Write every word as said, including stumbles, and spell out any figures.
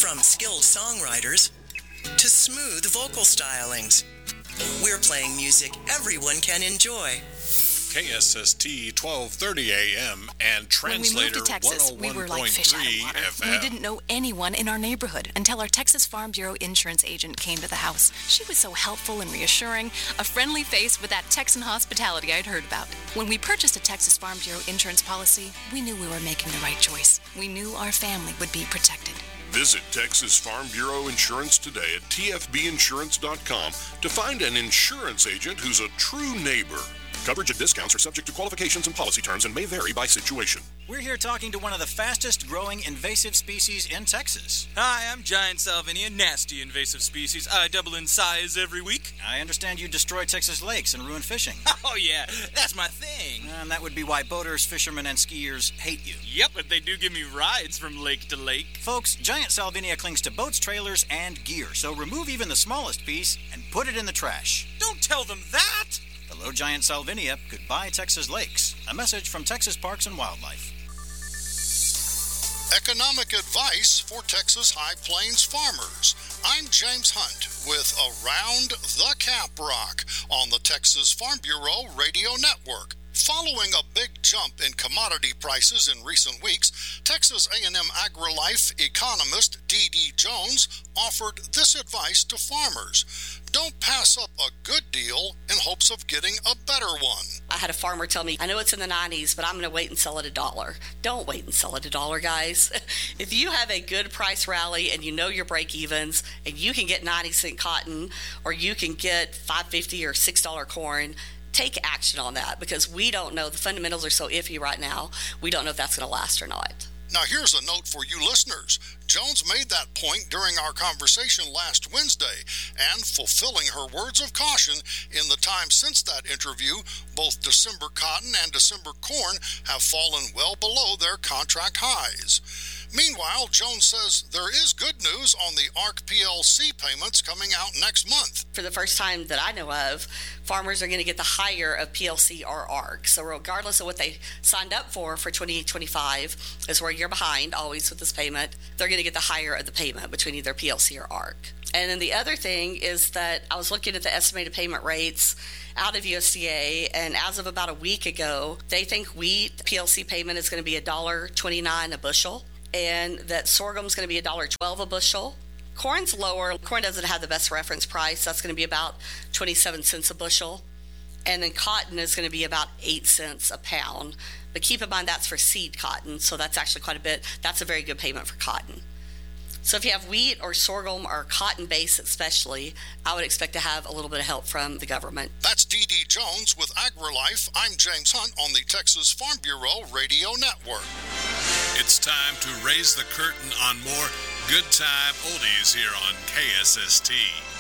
From skilled songwriters to smooth vocal stylings, we're playing music everyone can enjoy. K S S T twelve thirty A M and Translator When we moved to Texas, we were like fish out of water. F M. We didn't know anyone in our neighborhood until our Texas Farm Bureau insurance agent came to the house. She was so helpful and reassuring, a friendly face with that Texan hospitality I'd heard about. When we purchased a Texas Farm Bureau insurance policy, we knew we were making the right choice. We knew our family would be protected. Visit Texas Farm Bureau Insurance today at T F B insurance dot com to find an insurance agent who's a true neighbor. Coverage and discounts are subject to qualifications and policy terms and may vary by situation. We're here talking to one of the fastest growing invasive species in Texas. Hi, I'm Giant Salvinia, nasty invasive species. I double in size every week. I understand you destroy Texas lakes and ruin fishing. Oh yeah, that's my thing. And that would be why boaters, fishermen, and skiers hate you. Yep, but they do give me rides from lake to lake. Folks, Giant Salvinia clings to boats, trailers, and gear, so remove even the smallest piece and put it in the trash. Don't tell them that! The low giant Salvinia could buy Texas lakes. A message from Texas Parks and Wildlife. Economic advice for Texas High Plains farmers. I'm James Hunt with Around the Cap Rock on the Texas Farm Bureau Radio Network. Following a big jump in commodity prices in recent weeks, Texas A and M AgriLife economist Dee Dee Jones offered this advice to farmers. Don't pass up a good deal in hopes of getting a better one. I had a farmer tell me, I know it's in the nineties, but I'm going to wait and sell it a dollar. Don't wait and sell it a dollar, guys. If you have a good price rally and you know your break-evens and you can get ninety cent cotton or you can get five fifty or six dollar corn, take action on that because we don't know. The fundamentals are so iffy right now. We don't know if that's going to last or not. Now, here's a note for you listeners. Jones made that point during our conversation last Wednesday, and fulfilling her words of caution, in the time since that interview, both December cotton and December corn have fallen well below their contract highs. Meanwhile, Jones says there is good news on the A R C P L C payments coming out next month. For the first time that I know of, farmers are going to get the higher of P L C or A R C. So regardless of what they signed up for for twenty twenty-five, as we're a year behind always with this payment, they're going to get the higher of the payment between either P L C or A R C. And then the other thing is that I was looking at the estimated payment rates out of U S D A, and as of about a week ago, they think wheat P L C payment is going to be one dollar twenty-nine a bushel, and that sorghum's going to be one dollar twelve a bushel. Corn's lower. Corn doesn't have the best reference price. That's going to be about twenty-seven cents a bushel. And then cotton is going to be about eight cents a pound. But keep in mind that's for seed cotton, so that's actually quite a bit. That's a very good payment for cotton. So if you have wheat or sorghum or cotton base especially, I would expect to have a little bit of help from the government. That's Dee Dee Jones with AgriLife. I'm James Hunt on the Texas Farm Bureau Radio Network. It's time to raise the curtain on more good time oldies here on K S S T.